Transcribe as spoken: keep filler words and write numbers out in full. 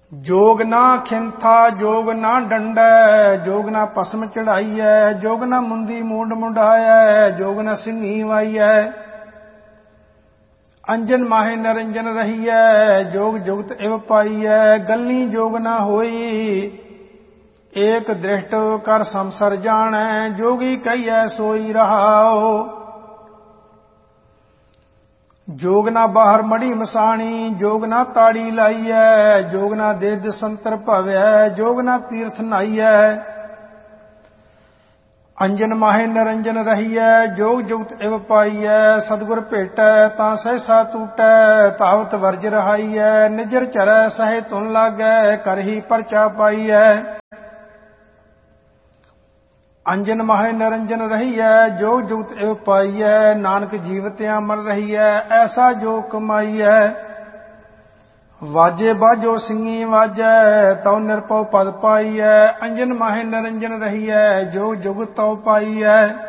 जोग ना खिंथा जोग ना डंडै, जोग ना पसम चढ़ाइयै, जोग ना मुंदी मूंड मुंडायै, जोग ना सिंघी वाइयै। अंजन माहे नरंजन रहियै, जोग जुगत इव पाइयै, गल्ली जोग ना होई, एक दृष्ट कर संसर जानै, जोगी कहियै सोई रहाओ। जोग ना बाहर मड़ी मसाणी, जोग ना ताड़ी लाइयै, जोग ना देद संतर भवै, जोग ना तीर्थ नाइयै। अंजन माहे नरंजन रहियै, जोग जुगत इव पाइयै, सतगुर भेटै तां सहसा टूटै, तावत वर्ज रहाइयै, निजर चरै सहे तुन लागै, करही परचा पाइयै। अंजन माहे नरंजन रहियै, जोग जुगत इव पाइयै, नानक जीवत्या मर रहियै, ऐसा जो कमाइयै। वाजे बाजो सिंगी वाजै, तौ निरपौ पद पाइयै, अंजन माहे नरंजन रहियै, जोग जुगत तौ पाइयै।